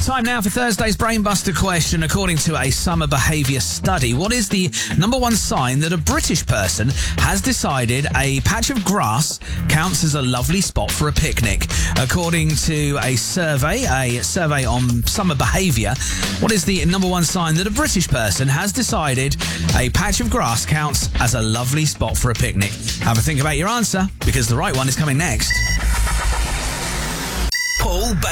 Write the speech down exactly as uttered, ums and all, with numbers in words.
Time now for Thursday's Brainbuster question. According to a summer behaviour study, what is the number one sign that a British person has decided a patch of grass counts as a lovely spot for a picnic? According to a survey, a survey on summer behaviour, what is the number one sign that a British person has decided a patch of grass counts as a lovely spot for a picnic? Have a think about your answer, because the right one is coming next. Paul